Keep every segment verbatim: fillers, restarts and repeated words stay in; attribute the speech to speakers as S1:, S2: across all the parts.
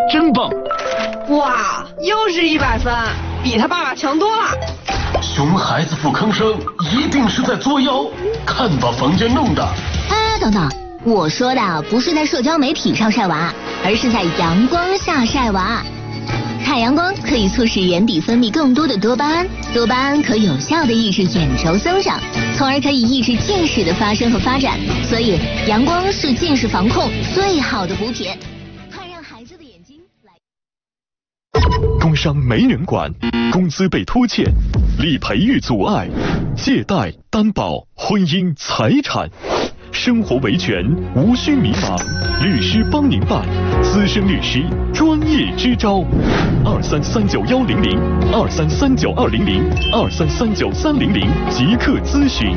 S1: 真棒！
S2: 哇，又是一百分，比他爸爸强多了。
S1: 熊孩子不吭声，一定是在作妖，看把房间弄的。
S3: 哎，等等，我说的不是在社交媒体上晒娃，而是在阳光下晒娃。太阳光可以促使眼底分泌更多的多巴胺，多巴胺可有效地抑制眼轴增长，从而可以抑制近视的发生和发展。所以，阳光是近视防控最好的补品。快让孩子的眼睛来。
S4: 工伤没人管，工资被拖欠，理赔遇阻碍，借贷、担保、婚姻、财产。生活维权无需迷茫，律师帮您办，资深律师专业支招，二三三九幺零零，二三三九二零零，二三三九三零零，即刻咨询。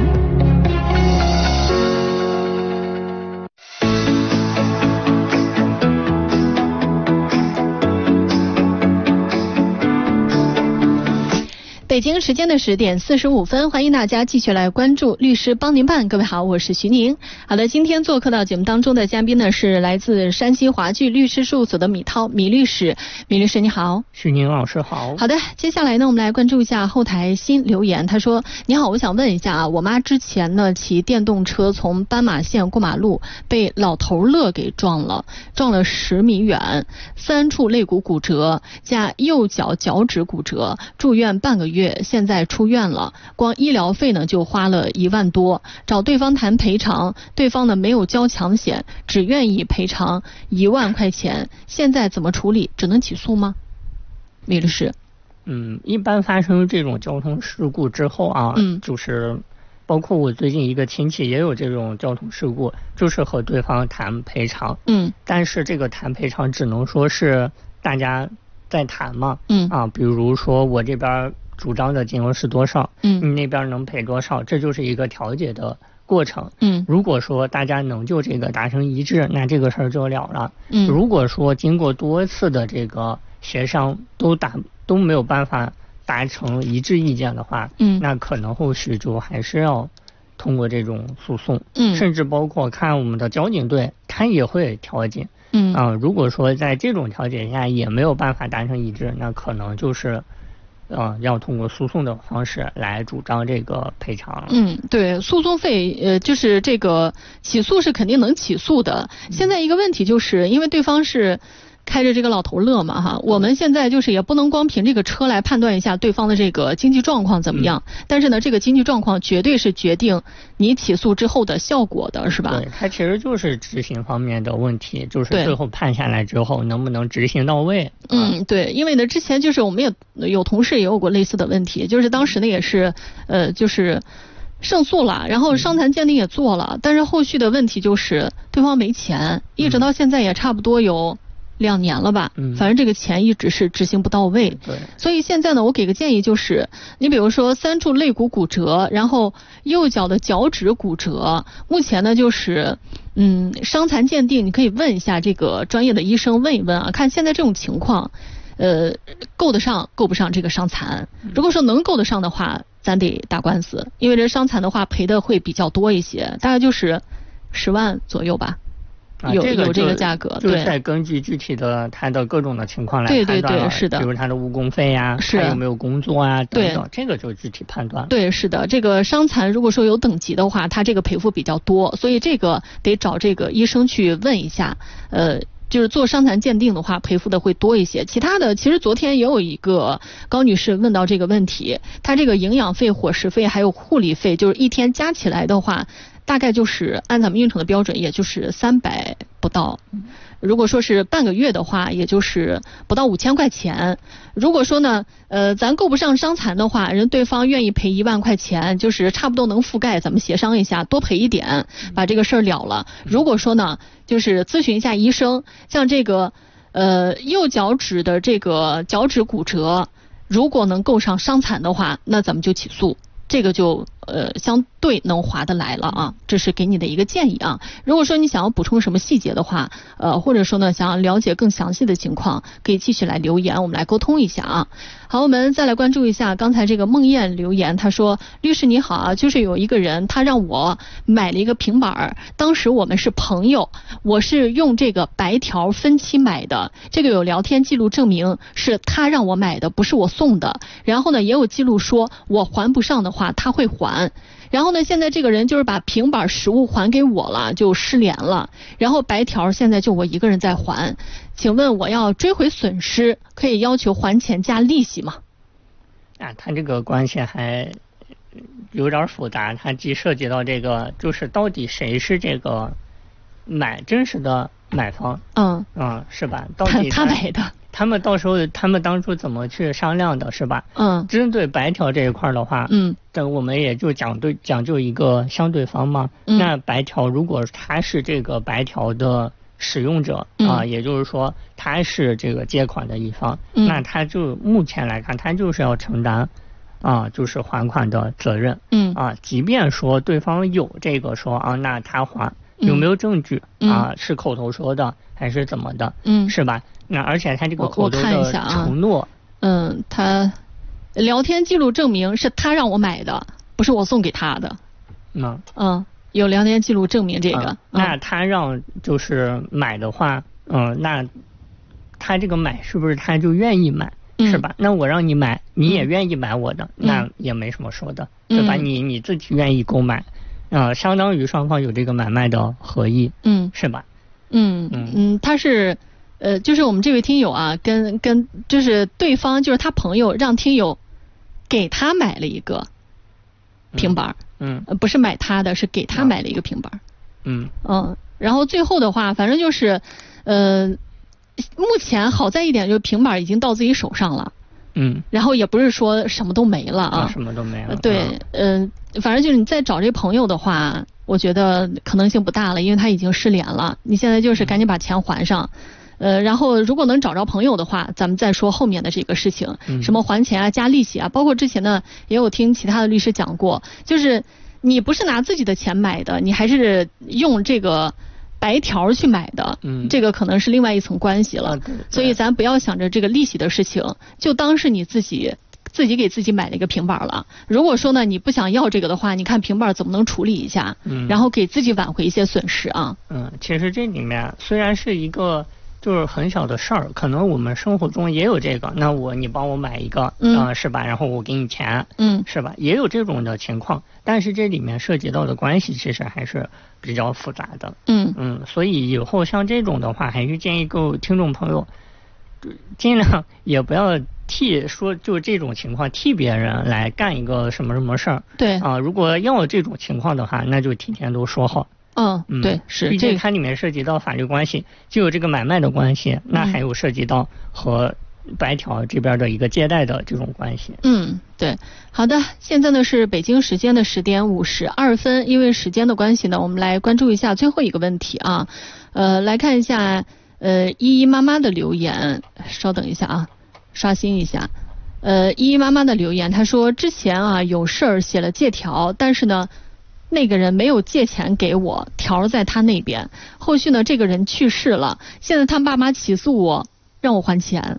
S5: 北京时间的十点四十五分，欢迎大家继续来关注律师帮您办。各位好，我是徐宁。好的，今天做客到节目当中的嘉宾呢是来自山西华聚律师事务所的米涛米律师。米律师你好。
S6: 徐宁老师好。
S5: 好的，接下来呢我们来关注一下后台新留言。他说：你好，我想问一下啊，我妈之前呢骑电动车从斑马线过马路，被老头乐给撞了，撞了十米远，三处肋骨骨折加右脚脚趾骨折，住院半个月。现在出院了，光医疗费呢就花了一万多，找对方谈赔偿，对方呢没有交强险，只愿意赔偿一万块钱，现在怎么处理？只能起诉吗？米律师。
S6: 嗯，一般发生这种交通事故之后啊，嗯，就是包括我最近一个亲戚也有这种交通事故，就是和对方谈赔偿，嗯，但是这个谈赔偿只能说是大家在谈嘛，嗯啊，比如说我这边主张的金额是多少，嗯，你那边能赔多少，这就是一个调解的过程，嗯，如果说大家能就这个达成一致，那这个事儿就了了，嗯，如果说经过多次的这个协商都达都没有办法达成一致意见的话，嗯，那可能后续就还是要通过这种诉讼，嗯，甚至包括看我们的交警队，他也会调解，嗯啊，如果说在这种调解下也没有办法达成一致，那可能就是呃，要通过诉讼的方式来主张这个赔偿。
S5: 嗯，对，诉讼费，呃，就是这个起诉是肯定能起诉的。现在一个问题就是，因为对方是开着这个老头乐嘛，哈，我们现在就是也不能光凭这个车来判断一下对方的这个经济状况怎么样。嗯、但是呢，这个经济状况绝对是决定你起诉之后的效果的，是吧？
S6: 对，它其实就是执行方面的问题，就是最后判下来之后能不能执行到位。
S5: 嗯，对，因为呢，之前就是我们也有同事也有过类似的问题，就是当时呢也是，呃，就是胜诉了，然后伤残鉴定也做了，但是后续的问题就是对方没钱，一直到现在也差不多有两年了吧，嗯，反正这个钱一直是执行不到位。对，所以现在呢，我给个建议就是，你比如说三处肋骨骨折，然后右脚的脚趾骨折，目前呢就是，嗯，伤残鉴定，你可以问一下这个专业的医生，问一问啊，看现在这种情况，呃，够得上够不上这个伤残？如果说能够得上的话，咱得打官司，因为这伤残的话赔的会比较多一些，大概就是十万左右吧。
S6: 啊，
S5: 有
S6: 这个
S5: 有这个价格，
S6: 就是在根据具体的他的各种的情况来判断了，
S5: 对对对，是的，
S6: 比如他的误工费呀，是他有没有工作啊，等等，
S5: 对，
S6: 这个就具体判断。
S5: 对，是的，这个伤残如果说有等级的话，他这个赔付比较多，所以这个得找这个医生去问一下，呃。就是做伤残鉴定的话，赔付的会多一些。其他的，其实昨天也有一个高女士问到这个问题，她这个营养费、伙食费还有护理费，就是一天加起来的话，大概就是按咱们运城的标准，也就是三百不到。如果说是半个月的话，也就是不到五千块钱。如果说呢，呃，咱够不上伤残的话，人对方愿意赔一万块钱，就是差不多能覆盖，咱们协商一下，多赔一点，把这个事儿了了。如果说呢，就是咨询一下医生，像这个呃右脚趾的这个脚趾骨折，如果能够上伤残的话，那咱们就起诉。这个就呃相对能划得来了啊，这是给你的一个建议啊。如果说你想要补充什么细节的话，呃或者说呢想要了解更详细的情况，可以继续来留言，我们来沟通一下啊。好，我们再来关注一下刚才这个梦燕留言，他说律师你好啊，就是有一个人他让我买了一个平板，当时我们是朋友，我是用这个白条分期买的，这个有聊天记录证明是他让我买的，不是我送的，然后呢也有记录说我还不上的话他会还，然后呢现在这个人就是把平板实物还给我了，就失联了，然后白条现在就我一个人在还，请问我要追回损失可以要求还钱加利息吗？
S6: 啊，他这个关系还有点复杂，它既涉及到这个就是到底谁是这个买真实的买方，
S5: 嗯
S6: 嗯是吧？到底
S5: 他买的，
S6: 他们到时候他们当初怎么去商量的，是吧？
S5: 嗯，
S6: 针对白条这一块的话，
S5: 嗯，
S6: 这我们也就讲对讲究一个相对方嘛。嗯、那白条如果他是这个白条的使用者、嗯、啊，也就是说他是这个借款的一方，嗯、那他就目前来看，他就是要承担啊，就是还款的责任。嗯啊，即便说对方有这个说啊，那他还有没有证据、嗯、啊？是口头说的还是怎么的？嗯，是吧？那而且他这个口头的承诺，
S5: 啊、嗯，他聊天记录证明是他让我买的，不是我送给他的。嗯嗯，有聊天记录证明这个。嗯、
S6: 那他让就是买的话，嗯，那他这个买是不是他就愿意买？嗯、是吧？那我让你买，你也愿意买我的，嗯、那也没什么说的，对吧？嗯、你你自己愿意购买，啊、呃，相当于双方有这个买卖的合意，嗯，是吧？
S5: 嗯嗯嗯，他是。呃，就是我们这位听友啊，跟跟就是对方就是他朋友让听友给他买了一个平板，嗯，呃、不是买他的，是给他买了一个平板，嗯嗯，然后最后的话，反正就是呃，目前好在一点就是平板已经到自己手上了，嗯，然后也不是说什么都没了啊，
S6: 啊什么都没了，
S5: 对，嗯、呃，反正就是你再找这朋友的话，我觉得可能性不大了，因为他已经失联了，你现在就是赶紧把钱还上。嗯呃，然后如果能找着朋友的话，咱们再说后面的这个事情，嗯、什么还钱啊、加利息啊，包括之前呢也有听其他的律师讲过，就是你不是拿自己的钱买的，你还是用这个白条去买的，嗯，这个可能是另外一层关系了。啊、所以咱不要想着这个利息的事情，就当是你自己自己给自己买了一个平板了。如果说呢你不想要这个的话，你看平板怎么能处理一下，嗯，然后给自己挽回一些损失啊。
S6: 嗯，其实这里面虽然是一个。就是很小的事儿，可能我们生活中也有这个，那我你帮我买一个，啊、嗯呃、是吧？然后我给你钱，嗯，是吧？也有这种的情况，但是这里面涉及到的关系其实还是比较复杂的，嗯嗯，所以以后像这种的话，还是建议各位听众朋友，尽量也不要替说就这种情况替别人来干一个什么什么事儿，
S5: 对
S6: 啊、呃，如果要有这种情况的话，那就提前都说好。
S5: 嗯嗯，对，是，
S6: 毕竟它里面涉及到法律关系，就有这个买卖的关系，那还有涉及到和白条这边的一个借贷的这种关系。
S5: 嗯，对，好的，现在呢是北京时间的十点五十二分，因为时间的关系呢，我们来关注一下最后一个问题啊，呃，来看一下呃依依妈妈的留言，稍等一下啊，刷新一下，呃，依依妈妈的留言，她说之前啊有事儿写了借条，但是呢。那个人没有借钱给我，条在他那边。后续呢，这个人去世了，现在他爸妈起诉我，让我还钱。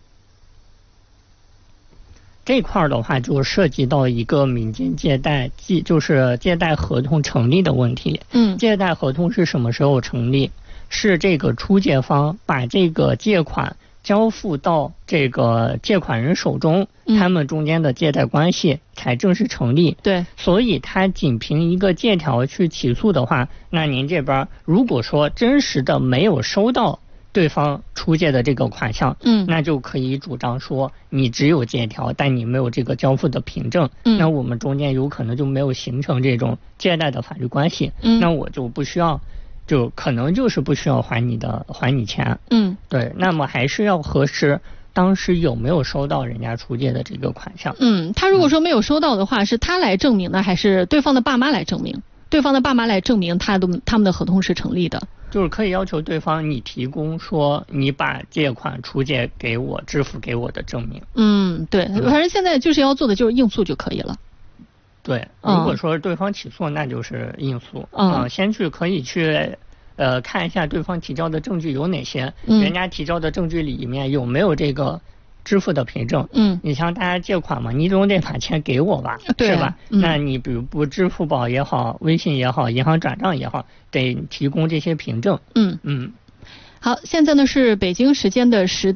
S6: 这块儿的话，就涉及到一个民间借贷，即就是借贷合同成立的问题。嗯，借贷合同是什么时候成立？是这个出借方把这个借款交付到这个借款人手中，嗯、他们中间的借贷关系才正式成立。
S5: 对，
S6: 所以他仅凭一个借条去起诉的话，那您这边如果说真实的没有收到对方出借的这个款项，嗯，那就可以主张说你只有借条，但你没有这个交付的凭证，嗯，那我们中间有可能就没有形成这种借贷的法律关系，嗯，那我就不需要。就可能就是不需要还你的还你钱，嗯，对，那么还是要核实当时有没有收到人家出借的这个款项。
S5: 嗯，他如果说没有收到的话，是他来证明呢，还是对方的爸妈来证明？对方的爸妈来证明他的他们的合同是成立的。
S6: 就是可以要求对方你提供说你把借款出借给我支付给我的证明。
S5: 嗯，对，反正现在就是要做的就是应诉就可以了。
S6: 对，如果说对方起诉，那就是应诉。嗯、呃，先去可以去呃看一下对方提交的证据有哪些，嗯、人家提交的证据里面有没有这个支付的凭证。嗯，你像大家借款嘛，你总得把钱给我吧，
S5: 对
S6: 是吧？嗯、那你比如不支付宝也好，微信也好，银行转账也好，得提供这些凭证。
S5: 嗯嗯。好，现在呢是北京时间的十点。